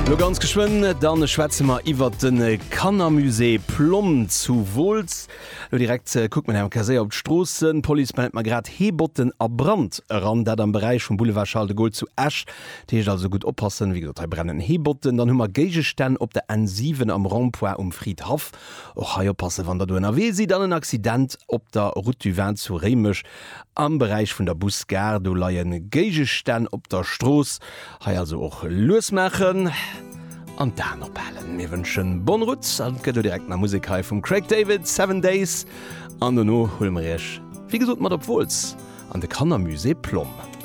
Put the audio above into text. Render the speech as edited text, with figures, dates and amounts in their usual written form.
Lo ganz geschwind, dann Schweizer iwwer den Kannermusee Plum zu Wolz. Lo direkt guckt man Herrn Kasé op d'Strossen, Poli meldt man grad Hebotten a Brand ran, dat am Bereich vom Boulevard Charles de Gaulle zu Esch. Teech also gut oppassen, wie gesagt, brennen Hebotten, dann hummer Geigestänn op der N7 am Rond-Point Friedhof. Och ha oppasse, wann der du NRW si dann ein Accident op der Route du Vin zu Remech. Am Bereich vun der Busgare, do laien Geigestänn op der Stroos. Ha also och losmachen. An dann ophellen. Wir wünschen bon Rutz und geht direkt nach Musik von Craig David, 7 Days. An no holen wir wie gesagt, mal auf Wolz an der Kannermusee Plum.